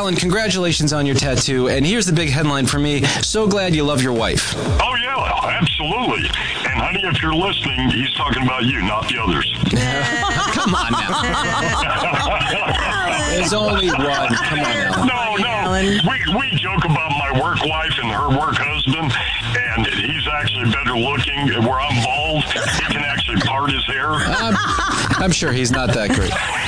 Alan, congratulations on your tattoo. And here's the big headline for me. So glad you love your wife. Oh, yeah, absolutely. And, honey, if you're listening, he's talking about you, not the others. Come on now. There's only one. Come on now. No. We joke about my work wife and her work husband, and he's actually better looking. Where I'm bald, he can actually part his hair. I'm sure he's not that great.